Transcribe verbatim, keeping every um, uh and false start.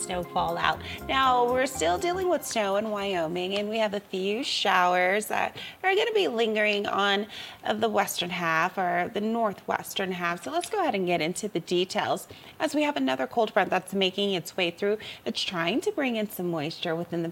snowfall out. Now, we're still dealing with snow in Wyoming, and we have a few showers that are going to be lingering on uh, the western half or the northwestern half. So let's go ahead and get into the details as we have another cold front that's making its way through. It's trying to bring in some moisture within the